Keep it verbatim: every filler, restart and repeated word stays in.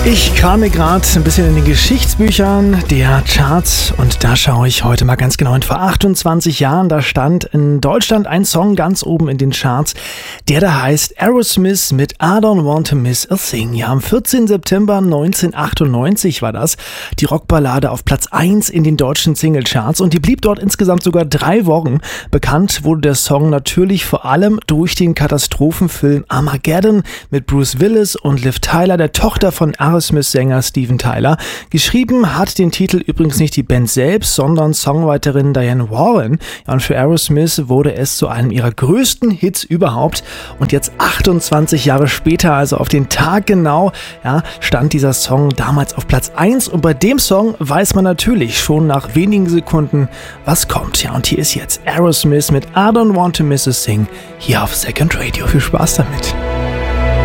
Ich krame gerade ein bisschen in den Geschichtsbüchern der Charts und da schaue ich heute mal ganz genau hin. Vor achtundzwanzig Jahren, da stand in Deutschland ein Song ganz oben in den Charts, der da heißt Aerosmith mit I Don't Want to Miss a Thing. Ja, am vierzehnten September neunzehnhundertachtundneunzig war das, die Rockballade auf Platz eins in den deutschen Singlecharts und die blieb dort insgesamt sogar drei Wochen. Bekannt wurde der Song natürlich vor allem durch den Katastrophenfilm Armageddon mit Bruce Willis und Liv Tyler, der Tochter von Aerosmith-Sänger Steven Tyler. Geschrieben hat den Titel übrigens nicht die Band selbst, sondern Songwriterin Diane Warren. Ja, und für Aerosmith wurde es zu einem ihrer größten Hits überhaupt. Und jetzt achtundzwanzig Jahre später, also auf den Tag genau, ja, stand dieser Song damals auf Platz eins. Und bei dem Song weiß man natürlich schon nach wenigen Sekunden, was kommt. Ja, und hier ist jetzt Aerosmith mit I Don't Want to Miss a Thing hier auf Second Radio. Viel Spaß damit.